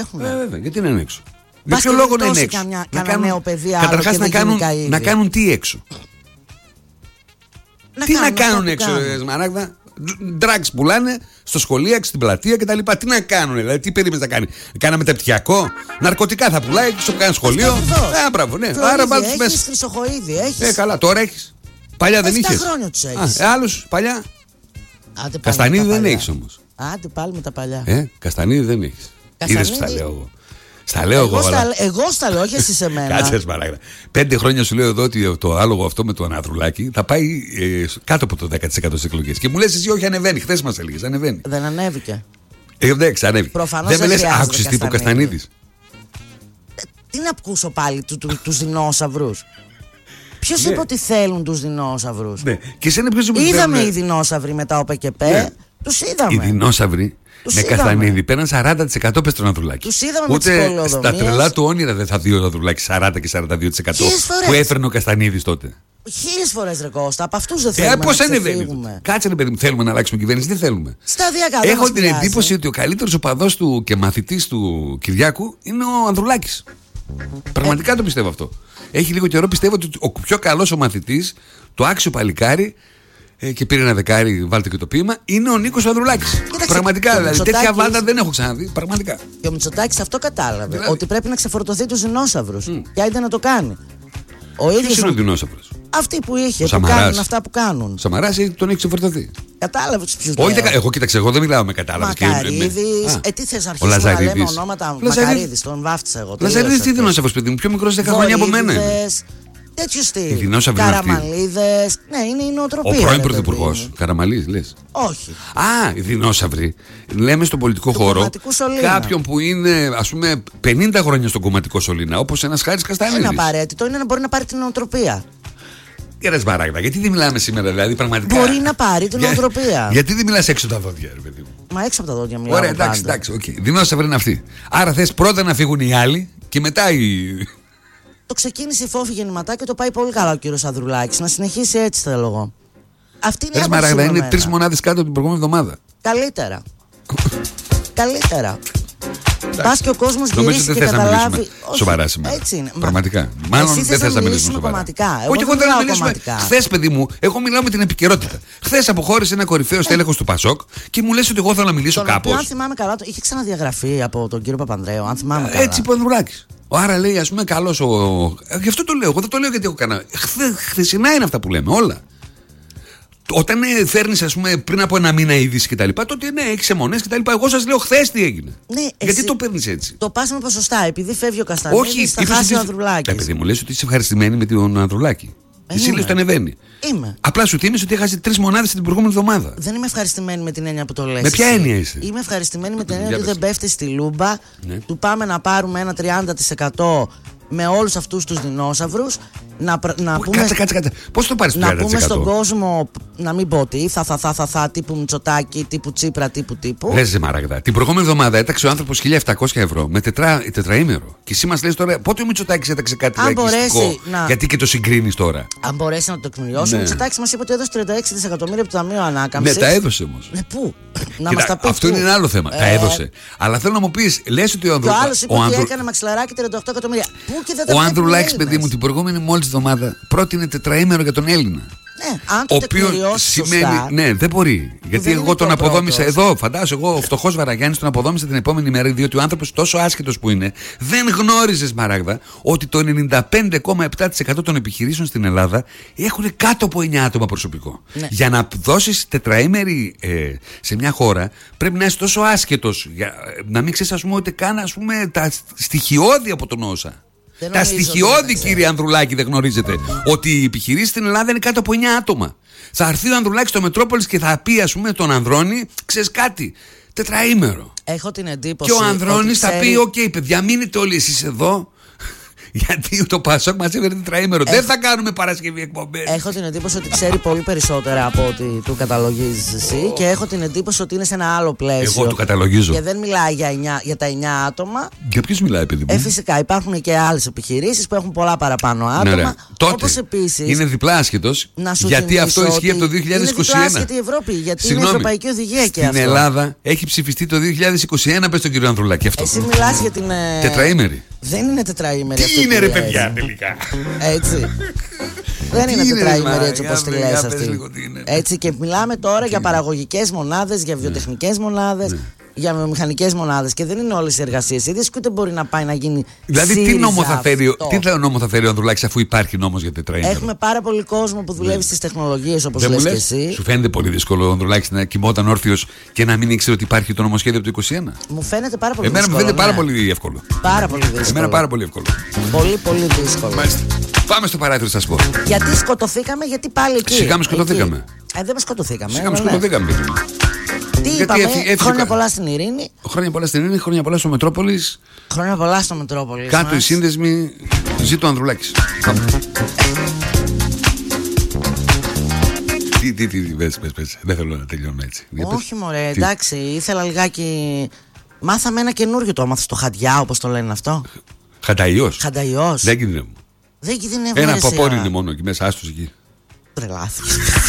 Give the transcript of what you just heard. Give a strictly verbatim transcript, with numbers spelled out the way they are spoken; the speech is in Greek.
Ε, βέβαια, γιατί να είναι έξω. Για ποιο λόγο να είναι έξω? Καμιά, να κάνουν, νέο παιδί άλλο καταρχάς να κάνουν, να κάνουν τι έξω? Να τι κάνουν, να κάνουν έξω, Σμαράγδα? Drugs πουλάνε στο σχολείο, στην πλατεία κτλ. Τι να κάνουν, δηλαδή, τι περίμενες να κάνει? Κάνα μεταπτυχιακό, ναρκωτικά θα πουλάει στο κάνει σχολείο. Α, μπράβο, ναι. Άρα βάλτε τους μέσα. Έχεις χρυσοχοΐδη, έχεις. Ε, καλά, τώρα έχεις. Παλιά δεν είχες. επτά χρόνια τους έχεις. Α, άλλους παλιά. Καστανίδη δεν έχεις όμως. Άντε πάλι με τα παλιά. Ε, Καστανίδη δεν έχεις. Είδες που στα λέω εγώ. Στα λέω εγώ. Εγώ στα, εγώ στα λέω, όχι εσύ σε μένα. Κάτσε, παράγραφα. Πέντε χρόνια σου λέω εδώ ότι το άλογο αυτό με τον Ανδρουλάκη θα πάει ε, κάτω από το δέκα τοις εκατό στις εκλογές. Και μου λες εσύ, όχι, ανεβαίνει. Χθες μας έλεγες, ανεβαίνει. Δεν ανέβηκε. Ε, εντάξει, ανέβηκε. Προφανώς δεν με δεν λες, άκουσες τύπου Καστανίδης? Ε, τι να ακούσω πάλι του, του, τους δεινόσαυρους? Ποιος ναι. είπε ότι θέλουν τους δεινόσαυρους? Ναι. Και εσένα ποιος είπε? Είδαμε θέλουν... οι δεινόσαυροι μετά ο ΠΚΠ. Ναι. Τους είδαμε. Οι δεινόσαυροι. Τους με είδαμε. Καστανίδη παίρναν σαράντα τοις εκατό πες τον Ανδρουλάκη. Τους είδαμε με τις Ούτε πολεοδομίες. στα τρελά του όνειρα δεν θα δει ο Ανδρουλάκης σαράντα και σαράντα δύο τοις εκατό που έφερνε ο Καστανίδης τότε. Χίλιες φορές ρε Κώστα, από αυτούς δεν Ε, θέλουμε πώς να ανεβαίνει? ξεφύγουμε. Κάτσε ρε παιδί μου, θέλουμε να αλλάξουμε κυβέρνηση, τι θέλουμε? Σταδιακά δεν Έχω μας την πειράζει. εντύπωση ότι ο καλύτερος οπαδός του και μαθητής του Κυριάκου είναι ο Ανδρουλάκης. Πραγματικά το πιστεύω αυτό. Έχει λίγο καιρό πιστεύω ότι ο πιο καλός ο μαθητής, το άξιο παλικάρι, ε, και πήρε ένα δεκάρι, βάλτε και το ποίημα, είναι ο Νίκος Ανδρουλάκης. Κοίταξε, Πραγματικά, δηλαδή Μητσοτάκης... τέτοια βάλτα δεν έχω ξαναδεί. Πραγματικά. Και ο Μητσοτάκης αυτό κατάλαβε. Δηλαδή... Ότι πρέπει να ξεφορτωθεί τους δεινόσαυρους. Mm. Και άντε να το κάνει. Ο Ποιος ίδιος είναι ο δεινόσαυρος? Αυτοί που είχε, Ο που Σαμαράς. κάνουν αυτά που κάνουν. Ο Σαμαράς τον έχει ξεφορτωθεί. Κατάλαβε ποιους Όχι, λέω. δεν, εγώ κοίταξε, εγώ δεν μιλάω με κατάλαβες. Μακαρίδης. Ε, τι θες να αρχίσουμε να λέμε ονόματα? Μακαρίδης, τον βάφτισα εγώ. Λαζαρίδης τι δεινόσαυρος, παιδί μου, πιο μικρός δέκα χρόνια από μένα. Τέτοιου στυλ. δεινόσαυροι είναι αυτοί. Καραμαλίδες. Ναι, είναι η νοοτροπία. Ο πρώην πρωθυπουργός. Καραμαλής, λες? Όχι. Α, οι δεινόσαυροι. Λέμε στον πολιτικό Του χώρο κομματικού σωλήνα. κάποιον που είναι, ας πούμε, πενήντα χρόνια στον κομματικό σωλήνα, όπως ένας Χάρης Καστανίδης. Είναι απαραίτητο, είναι να μπορεί να πάρει την νοοτροπία. Για ρε Σμαράγδα, γιατί δεν μιλάμε σήμερα, δηλαδή πραγματικά? Μπορεί να πάρει την νοοτροπία. Γιατί δεν μιλάς έξω τα δόντια, ρε παιδί μου? Μα έξω από τα δόντια μιλάω. Ωραία, εντάξει, πάντα. εντάξει, okay. Δεινόσαυροι είναι αυτοί. Άρα θες πρώτα να φύγουν οι άλλοι και μετά οι. Το ξεκίνησε η Φόφη γεννηματά και το πάει πολύ καλά ο κύριος Ανδρουλάκης. Να συνεχίσει έτσι, θέλω εγώ. Αυτή είναι η άποψη Σμαράγδα, με είναι εμένα. τρεις μονάδες κάτω από την προηγούμενη εβδομάδα. Καλύτερα. Καλύτερα. Πας και ο κόσμος Νομίζω γυρίσει δεν και θες να καταλάβει. μιλήσουμε Όχι, σοβαρά σήμερα. Έτσι είναι. Πραγματικά. Μάλλον Εσύ δεν θες να μιλήσουμε σοβαρά. κομματικά. Εγώ Όχι, εγώ δεν θέλω να μιλάω μιλήσουμε. κομματικά. Χθες, παιδί μου, εγώ μιλάω με την επικαιρότητα. Χθες αποχώρησε ένα κορυφαίο στέλεχος του Πασόκ και μου λες ότι εγώ θέλω να μιλήσω Τον οποίο, κάπως. αν θυμάμαι καλά, το είχε ξαναδιαγραφεί από τον κύριο Παπανδρέου. Αν θυμάμαι καλά. Έτσι είπε ο Ανδρουλάκης. Άρα λέει, ας πούμε, καλός ο. Ε, Γι' αυτό το λέω. Εγώ δεν το λέω γιατί έχω κανένα. Χθε, χθεσινά είναι αυτά που λέμε, όλα. Όταν ε, φέρνεις, ας πούμε, πριν από ένα μήνα είδηση και τα λοιπά, τότε ναι, έχεις αιμονές και τα λοιπά. Εγώ σας λέω χθες τι έγινε. Ναι, γιατί εσύ... το παίρνεις έτσι? Το πας με ποσοστά. Επειδή φεύγει ο Καστανίδης, Όχι, θα είπες χάσει ότι... ο Ανδρουλάκης. Επειδή μου λες ότι είσαι ευχαριστημένη με τον Ανδρουλάκη. Ε, Εσύ είμαι. λες ότι ανεβαίνει. Είμαι. Απλά σου θύμισε ότι έχασε τρεις μονάδες την προηγούμενη εβδομάδα. Δεν είμαι ευχαριστημένη με την έννοια που το λες. Με ποια εσύ. έννοια είσαι? Είμαι ευχαριστημένη με την Για έννοια ότι πες. δεν πέφτει στη λούμπα. Ναι. Του πάμε να πάρουμε ένα τριάντα τοις εκατό με όλους αυτούς τους δεινόσαυρους. Να, πρα- να Πού- πούμε, Κάτσε, κάτσε, κάτσε. Πώς το πάρεις το να τριάντα τοις εκατό? πούμε στον κόσμο, να μην πω τι, θα, θα, θα, θα, θα, τύπου Μητσοτάκη, τύπου Τσίπρα, τύπου τύπου. Λες, Μαράγδα. Την προηγούμενη εβδομάδα έταξε ο άνθρωπος χίλια επτακόσια ευρώ με τετρά, τετραήμερο. Και εσύ μας λες τώρα πότε ο Μητσοτάκης έταξε κάτι Αν λαϊκιστικό? μπορέσει να- Γιατί και το συγκρίνεις τώρα? Αν μπορέσει να το εκμηριώσει, Ναι. ο Μητσοτάκης μας είπε ότι έδωσε τριάντα έξι δισεκατομμύρια από το Ταμείο Ανάκαμψης. Ναι, τα έδωσε όμως. Ναι, πού? να Κοίτα, μας τα πει. αυτό πού? είναι ένα άλλο θέμα. Τα Ε, έδωσε. Αλλά θέλω να μου πεις, λες ότι ο Και ο Ανδρουλάκης. άλλος είπε ότι έκανε μαξιλαράκι τριάντα οκτώ εκατομμύρια. Πού και δεν τα Ο βλέπουν οι Ανδρουλάκης, Έλληνες. παιδί μου, την προηγούμενη μόλις εβδομάδα πρότεινε τετραήμερο για τον Έλληνα. Ναι, αν το Ο οποίος τεκμηριώσει σημαίνει. σωστά. Ναι, δεν μπορεί. Γιατί δεν εγώ είναι τον το αποδόμησα πρώτος. εδώ. Φαντάζομαι, εγώ ο φτωχός Βαραγιάννης τον αποδόμησα την επόμενη μέρα. Διότι ο άνθρωπος τόσο άσχετος που είναι, δεν γνώριζε, Σμαράγδα, ότι το ενενήντα πέντε κόμμα επτά τοις εκατό των επιχειρήσεων στην Ελλάδα έχουν κάτω από εννιά άτομα προσωπικό. Ναι. Για να δώσεις τετραήμερη ε, σε μια χώρα, πρέπει να είσαι τόσο άσχετος. Για, ε, να μην ξέρεις, ας πούμε, ούτε καν ας πούμε, τα στοιχειώδη από τον όσα. Δεν Τα νομίζω ότι στοιχειώδη, δεν κύριε Ανδρουλάκη, δεν γνωρίζετε ότι οι επιχειρήσεις στην Ελλάδα είναι κάτω από εννιά άτομα. Θα έρθει ο Ανδρουλάκης στο Μετρόπολης και θα πει, ας πούμε, τον Ανδρώνη, ξέρεις κάτι, τετραήμερο. Έχω την εντύπωση. Και ο Ανδρώνης ότι θα ξέρει- πει: Οκ, παιδιά, μείνετε όλοι εσείς εδώ. Γιατί το Πασόκ μας έφερε τετραήμερο. Έχ... Δεν θα κάνουμε Παρασκευή εκπομπές. Έχω την εντύπωση ότι ξέρει πολύ περισσότερα από ότι του καταλογίζεις εσύ και έχω την εντύπωση ότι είναι σε ένα άλλο πλαίσιο. Εγώ του καταλογίζω. Και δεν μιλάει για, εννιά, για τα εννιά άτομα. Για ποιους μιλάει, παιδί μου? Ε, φυσικά υπάρχουν και άλλες επιχειρήσεις που έχουν πολλά παραπάνω άτομα. Ναι, τότε όπως επίσης, είναι διπλά άσχετος. Γιατί αυτό ισχύει από το δύο χιλιάδες είκοσι ένα. Είναι διπλά άσχετη η Ευρώπη. Γιατί Συγγνώμη, είναι ευρωπαϊκή οδηγία και αυτό. Στην Ελλάδα έχει ψηφιστεί το δύο χιλιάδες είκοσι ένα, πες τον κύριο Ανδρουλάκη αυτό. Εσύ μιλάς για την. Τετραήμερη. Δεν είναι τετραήμερη. Τι είναι, ρε παιδιά, τελικά? Έτσι. Δεν είναι τετραήμερη έτσι όπως τη λες αυτή. Έτσι, και μιλάμε τώρα για παραγωγικές μονάδες, για βιοτεχνικές μονάδες, για μηχανικές μονάδες. Και δεν είναι όλες οι εργασίες ίδιες και ούτε μπορεί να πάει να γίνει. Δηλαδή, τι νόμο θα φέρει, τι θα νόμο θα φέρει ο Ανδρουλάκης αφού υπάρχει νόμος για τετραήμερο? Έχουμε πάρα πολύ κόσμο που δουλεύει στις τεχνολογίες, όπως λες και εσύ. Σου φαίνεται πολύ δύσκολο ο Ανδρουλάκης να κοιμόταν όρθιος και να μην ήξερε ότι υπάρχει το νομοσχέδιο από το είκοσι ένα? Μου φαίνεται πάρα πολύ Εμένα δύσκολο. Εμένα μου φαίνεται ναι. πάρα πολύ εύκολο. Πάρα πολύ δύσκολο. Εμένα πάρα πολύ εύκολο. Πολύ, πολύ δύσκολο. Μάλιστα. Πάμε στο παράθυρο, σας πω. Γιατί σκοτωθήκαμε, γιατί πάλι εκεί. Σιγά με σκοτωθήκαμε. Ε, δεν με σκοτωθήκαμε. Σιγά με σκοτωθήκαμε. Τι είπαμε, χρόνια πολλά στην Ειρήνη. Χρόνια πολλά στην Ειρήνη, χρόνια πολλά στο Μετρόπολης. Χρόνια πολλά στο Μετρόπολης. Κάτω οι σύνδεσμοι, ζήτω ο Ανδρουλάκης. Τι, τι, τι, πες, πες, πες. Δεν θέλω να τελειώνω έτσι. Όχι μωρέ, εντάξει, ήθελα λιγάκι. Μάθαμε ένα καινούριο, το έμαθες, το Χαντιά, όπως το λένε αυτό. Χανταϊός. Χανταϊός. Δεν κινδυνεύω. Δεν κινδυνεύω. Ένα παπόρι είναι μόνο εκεί μέσα, άστος εκεί. Τρελάθηκες.